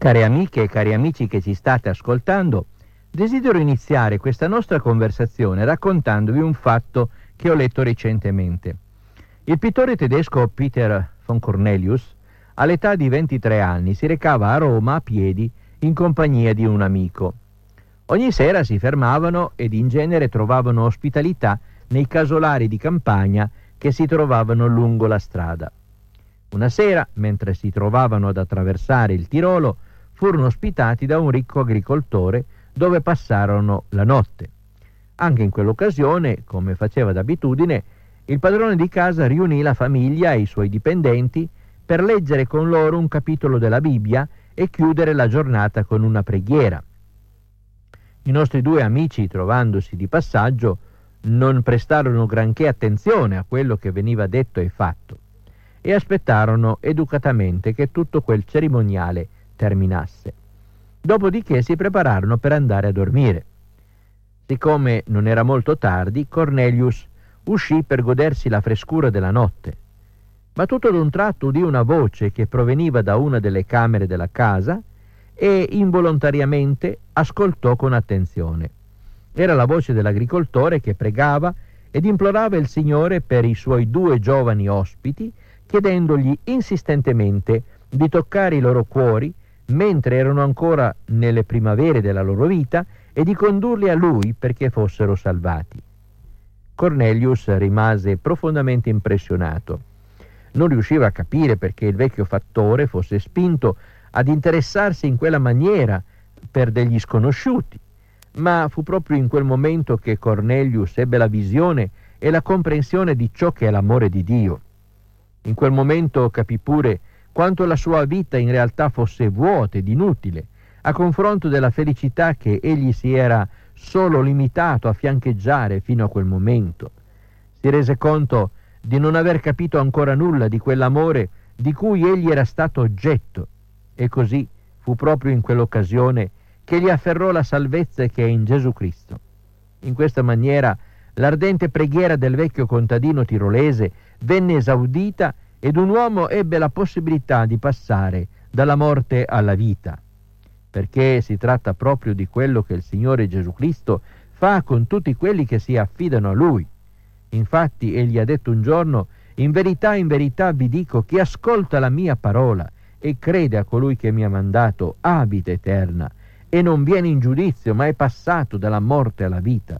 Care amiche e cari amici che ci state ascoltando, desidero iniziare questa nostra conversazione raccontandovi un fatto che ho letto recentemente. Il pittore tedesco Peter von Cornelius, all'età di 23 anni, si recava a Roma a piedi in compagnia di un amico. Ogni sera si fermavano ed in genere trovavano ospitalità nei casolari di campagna che si trovavano lungo la strada. Una sera, mentre si trovavano ad attraversare il Tirolo, furono ospitati da un ricco agricoltore dove passarono la notte. Anche in quell'occasione, come faceva d'abitudine, il padrone di casa riunì la famiglia e i suoi dipendenti per leggere con loro un capitolo della Bibbia e chiudere la giornata con una preghiera. I nostri due amici, trovandosi di passaggio, non prestarono granché attenzione a quello che veniva detto e fatto e aspettarono educatamente che tutto quel cerimoniale terminasse. Dopodiché si prepararono per andare a dormire. Siccome non era molto tardi, Cornelius uscì per godersi la frescura della notte, ma tutto d'un tratto udì una voce che proveniva da una delle camere della casa e involontariamente ascoltò con attenzione. Era la voce dell'agricoltore che pregava ed implorava il Signore per i suoi due giovani ospiti, chiedendogli insistentemente di toccare i loro cuori mentre erano ancora nelle primavere della loro vita e di condurli a lui perché fossero salvati. Cornelius rimase profondamente impressionato. Non riusciva a capire perché il vecchio fattore fosse spinto ad interessarsi in quella maniera per degli sconosciuti, ma fu proprio in quel momento che Cornelius ebbe la visione e la comprensione di ciò che è l'amore di Dio. In quel momento capì pure quanto la sua vita in realtà fosse vuota ed inutile, a confronto della felicità che egli si era solo limitato a fiancheggiare fino a quel momento. Si rese conto di non aver capito ancora nulla di quell'amore di cui egli era stato oggetto, e così fu proprio in quell'occasione che gli afferrò la salvezza che è in Gesù Cristo. In questa maniera l'ardente preghiera del vecchio contadino tirolese venne esaudita ed un uomo ebbe la possibilità di passare dalla morte alla vita, perché si tratta proprio di quello che il Signore Gesù Cristo fa con tutti quelli che si affidano a Lui. Infatti egli ha detto un giorno: in verità vi dico, chi ascolta la mia parola e crede a colui che mi ha mandato ha vita eterna e non viene in giudizio, ma è passato dalla morte alla vita.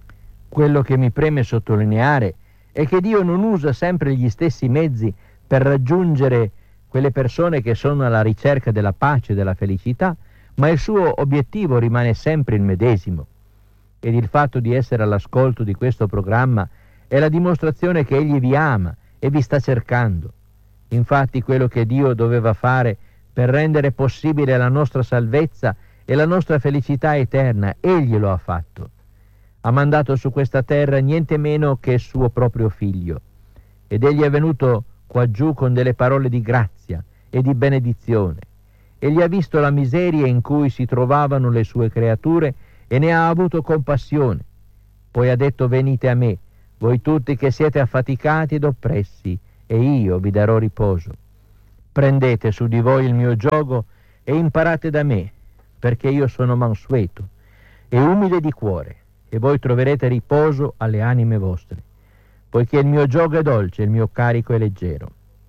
Quello che mi preme sottolineare è che Dio non usa sempre gli stessi mezzi per raggiungere quelle persone che sono alla ricerca della pace e della felicità, ma il suo obiettivo rimane sempre il medesimo. Ed il fatto di essere all'ascolto di questo programma è la dimostrazione che egli vi ama e vi sta cercando. Infatti quello che Dio doveva fare per rendere possibile la nostra salvezza e la nostra felicità eterna, egli lo ha fatto. Ha mandato su questa terra niente meno che suo proprio figlio, ed egli è venuto qua giù con delle parole di grazia e di benedizione. Egli ha visto la miseria in cui si trovavano le sue creature e ne ha avuto compassione. Poi ha detto: venite a me, voi tutti che siete affaticati ed oppressi, e io vi darò riposo. Prendete su di voi il mio giogo e imparate da me, perché io sono mansueto e umile di cuore, e voi troverete riposo alle anime vostre, poiché il mio giogo è dolce e il mio carico è leggero.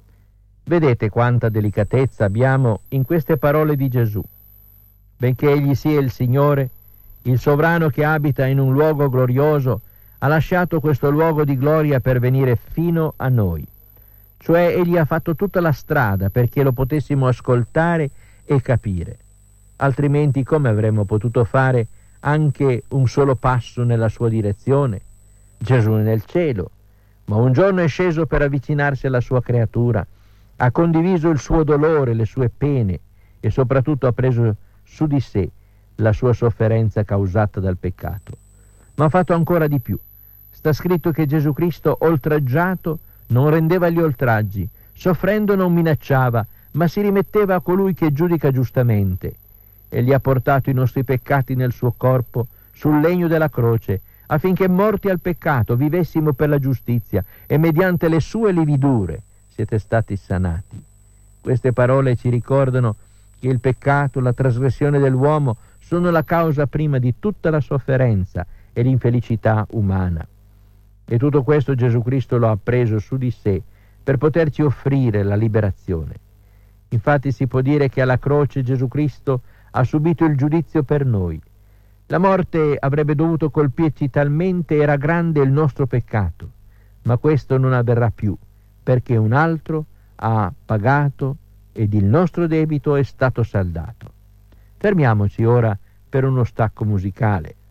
Vedete quanta delicatezza abbiamo in queste parole di Gesù. Benché egli sia il Signore, il sovrano che abita in un luogo glorioso, ha lasciato questo luogo di gloria per venire fino a noi. Cioè egli ha fatto tutta la strada perché lo potessimo ascoltare e capire. Altrimenti come avremmo potuto fare anche un solo passo nella sua direzione? Gesù è nel cielo, ma un giorno è sceso per avvicinarsi alla sua creatura, ha condiviso il suo dolore, le sue pene e soprattutto ha preso su di sé la sua sofferenza causata dal peccato. Ma ha fatto ancora di più. Sta scritto che Gesù Cristo, oltraggiato, non rendeva gli oltraggi, soffrendo non minacciava, ma si rimetteva a colui che giudica giustamente. Egli ha portato i nostri peccati nel suo corpo sul legno della croce, affinché morti al peccato vivessimo per la giustizia, e mediante le sue lividure siete stati sanati. Queste parole ci ricordano che il peccato, la trasgressione dell'uomo sono la causa prima di tutta la sofferenza e l'infelicità umana. E tutto questo Gesù Cristo lo ha preso su di sé per poterci offrire la liberazione. Infatti si può dire che alla croce Gesù Cristo ha subito il giudizio per noi. La morte avrebbe dovuto colpirci talmente era grande il nostro peccato, ma questo non avverrà più, perché un altro ha pagato ed il nostro debito è stato saldato. Fermiamoci ora per uno stacco musicale.